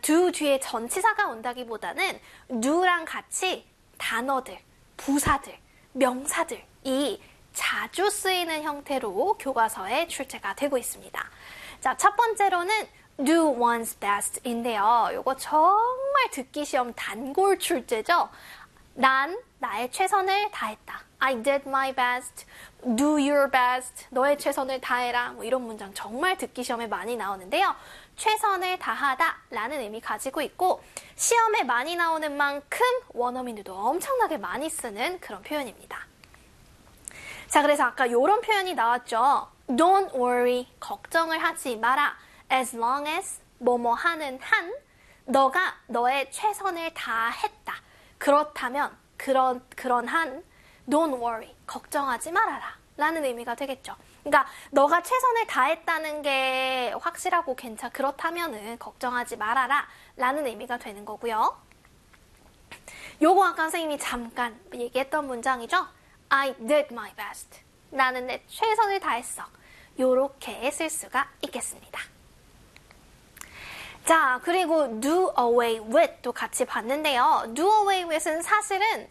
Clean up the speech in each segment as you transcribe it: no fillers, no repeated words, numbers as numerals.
do 뒤에 전치사가 온다기보다는 do랑 같이 단어들, 부사들, 명사들이 자주 쓰이는 형태로 교과서에 출제가 되고 있습니다. 자, 첫 번째로는 do one's best인데요. 요거 정말 듣기 시험 단골 출제죠. 난 나의 최선을 다했다. I did my best. Do your best. 너의 최선을 다해라. 뭐 이런 문장 정말 듣기 시험에 많이 나오는데요. 최선을 다하다 라는 의미 가지고 있고 시험에 많이 나오는 만큼 원어민들도 엄청나게 많이 쓰는 그런 표현입니다. 자, 그래서 아까 이런 표현이 나왔죠. Don't worry. 걱정을 하지 마라. As long as 뭐뭐 하는 한 너가 너의 최선을 다했다. 그렇다면 그런 한 don't worry. 걱정하지 말아라. 라는 의미가 되겠죠. 그러니까 너가 최선을 다했다는 게 확실하고 그렇다면은 걱정하지 말아라. 라는 의미가 되는 거고요. 요거 아까 선생님이 잠깐 얘기했던 문장이죠. I did my best. 나는 내 최선을 다했어. 요렇게 쓸 수가 있겠습니다. 자, 그리고 do away with도 같이 봤는데요. do away with은 사실은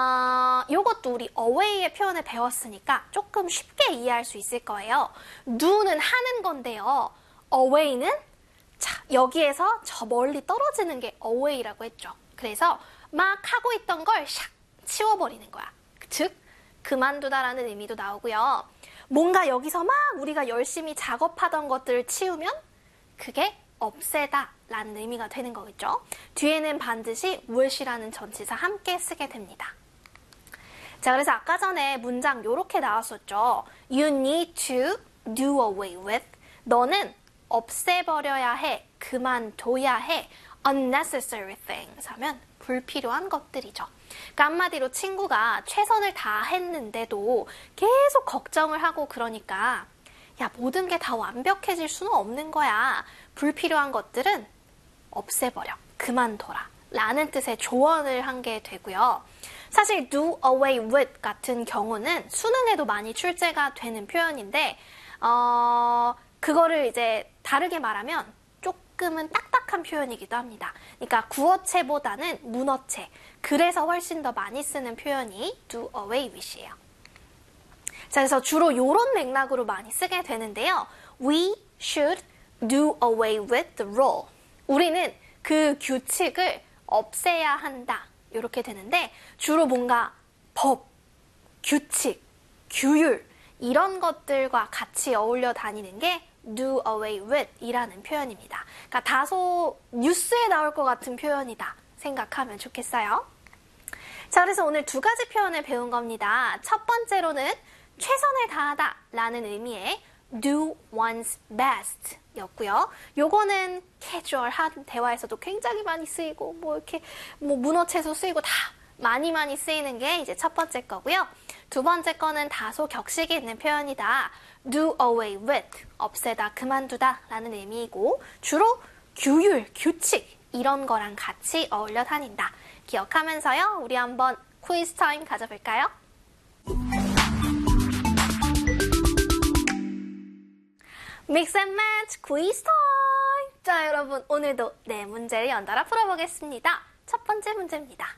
요것도 우리 away의 표현을 배웠으니까 조금 쉽게 이해할 수 있을 거예요. do는 하는 건데요. away는 자, 여기에서 저 멀리 떨어지는 게 away라고 했죠. 그래서 막 하고 있던 걸 샥 치워버리는 거야. 즉, 그만두다라는 의미도 나오고요. 뭔가 여기서 막 우리가 열심히 작업하던 것들을 치우면 그게 없애다 라는 의미가 되는 거겠죠. 뒤에는 반드시 wish이라는 전치사 함께 쓰게 됩니다. 자, 그래서 아까 전에 문장 요렇게 나왔었죠. You need to do away with. 너는 없애버려야 해, 그만둬야 해. unnecessary things 하면 불필요한 것들이죠. 그러니까 한마디로 친구가 최선을 다했는데도 계속 걱정을 하고 그러니까 야, 모든 게 다 완벽해질 수는 없는 거야. 불필요한 것들은 없애버려. 그만둬라. 라는 뜻의 조언을 한 게 되고요. 사실 do away with 같은 경우는 수능에도 많이 출제가 되는 표현인데 그거를 이제 다르게 말하면 조금은 딱딱한 표현이기도 합니다. 그러니까 구어체보다는 문어체. 그래서 훨씬 더 많이 쓰는 표현이 do away with이에요. 자, 그래서 주로 이런 맥락으로 많이 쓰게 되는데요. We should do away with the rule. 우리는 그 규칙을 없애야 한다. 이렇게 되는데 주로 뭔가 법, 규칙, 규율 이런 것들과 같이 어울려 다니는 게 do away with 이라는 표현입니다. 그러니까 다소 뉴스에 나올 것 같은 표현이다 생각하면 좋겠어요. 자, 그래서 오늘 두 가지 표현을 배운 겁니다. 첫 번째로는 최선을 다하다 라는 의미의 do one's best 였고요. 요거는 캐주얼한 대화에서도 굉장히 많이 쓰이고 이렇게 문어체에서 쓰이고 다 많이 쓰이는 게 이제 첫 번째 거고요. 두 번째 거는 다소 격식이 있는 표현이다. do away with, 없애다, 그만두다 라는 의미이고 주로 규율, 규칙 이런 거랑 같이 어울려 다닌다. 기억하면서요. 우리 한번 퀴즈 타임 가져볼까요? 믹스 앤 매치 퀴즈 타임! 자, 여러분 오늘도 네 문제를 연달아 풀어보겠습니다. 첫 번째 문제입니다.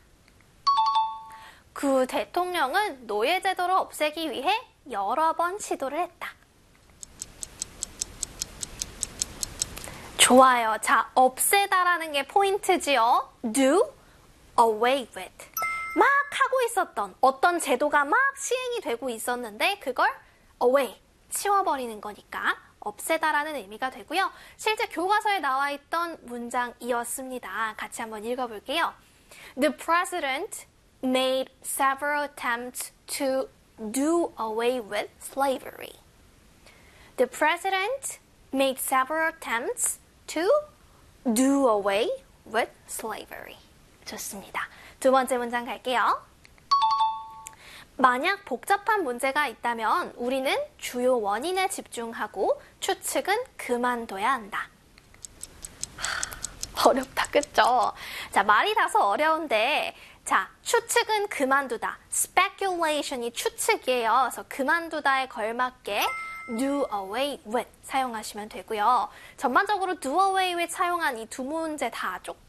구 대통령은 노예제도를 없애기 위해 여러 번 시도를 했다. 좋아요. 자, 없애다라는 게 포인트지요. do away with. 막 하고 있었던 어떤 제도가 막 시행이 되고 있었는데 그걸 away, 치워버리는 거니까 없애다라는 의미가 되고요. 실제 교과서에 나와 있던 문장이었습니다. 같이 한번 읽어볼게요. The president made several attempts to do away with slavery. The president made several attempts to do away with slavery. 좋습니다. 두 번째 문장 갈게요. 만약 복잡한 문제가 있다면 우리는 주요 원인에 집중하고 추측은 그만둬야 한다. 어렵다, 그쵸? 자, 말이 다소 어려운데 자, 추측은 그만두다. speculation이 추측이에요. 그래서 그만두다에 걸맞게 do away with 사용하시면 되고요. 전반적으로 do away with 사용한 이 두 문제 다 조금